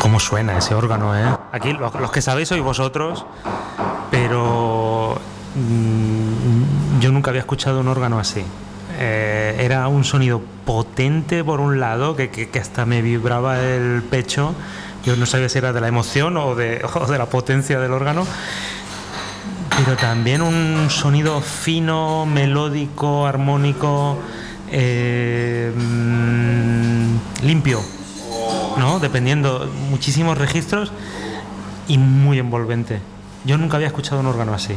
cómo suena ese órgano, ¿eh? Aquí los que sabéis sois vosotros, pero yo nunca había escuchado un órgano así. Era un sonido potente por un lado, que hasta me vibraba el pecho. Yo no sabía si era de la emoción o de la potencia del órgano, pero también un sonido fino, melódico, armónico, limpio, ¿no? Dependiendo, muchísimos registros y muy envolvente. Yo nunca había escuchado un órgano así.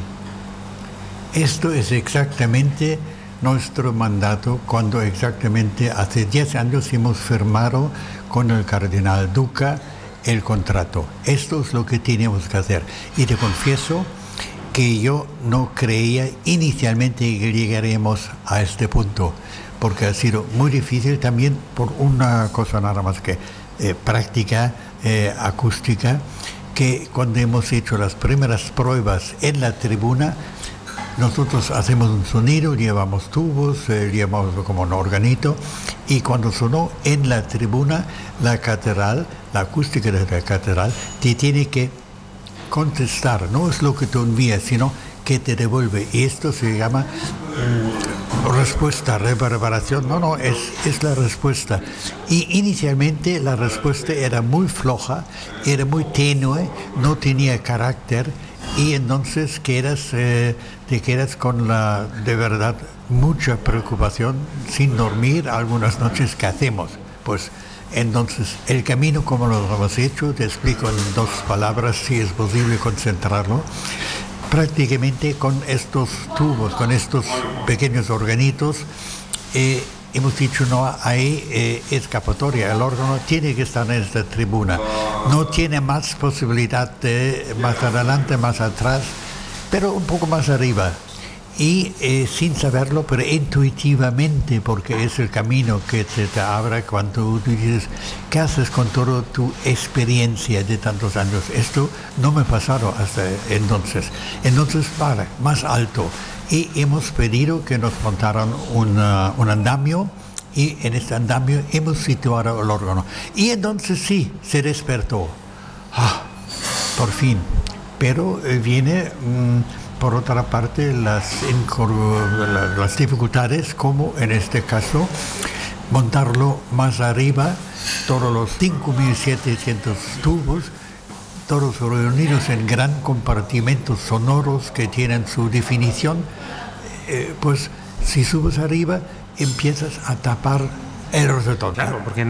Esto es exactamente nuestro mandato cuando exactamente hace 10 años hemos firmado con el cardenal Duca el contrato. Esto es lo que tenemos que hacer. Y te confieso que yo no creía inicialmente que llegaremos a este punto, porque ha sido muy difícil también por una cosa nada más que práctica acústica, que cuando hemos hecho las primeras pruebas en la tribuna, nosotros hacemos un sonido, llevamos tubos, llevamos como un organito, y cuando sonó en la tribuna, la catedral, la acústica de la catedral, te tiene que contestar, no es lo que tú envías, sino que te devuelve. Y esto se llama respuesta, reverberación. No, es la respuesta. Y inicialmente la respuesta era muy floja, era muy tenue, no tenía carácter, y entonces te quedas con de verdad mucha preocupación, sin dormir algunas noches. ¿Qué hacemos? Pues entonces el camino como lo hemos hecho, te explico en 2 palabras si es posible concentrarlo. Prácticamente con estos tubos, con estos pequeños organitos, hemos dicho no hay escapatoria, el órgano tiene que estar en esta tribuna, no tiene más posibilidad de más adelante, más atrás, pero un poco más arriba. Y sin saberlo, pero intuitivamente, porque es el camino que te abre cuando tú dices, ¿qué haces con toda tu experiencia de tantos años? Esto no me pasaron hasta entonces. Entonces, para, más alto. Y hemos pedido que nos montaran un andamio, y en este andamio hemos situado el órgano. Y entonces sí, se despertó. Por fin. Pero viene... por otra parte, las dificultades, como en este caso, montarlo más arriba, todos los 5.700 tubos, todos reunidos en gran compartimentos sonoros que tienen su definición, pues si subes arriba, empiezas a tapar el resultado. Claro, porque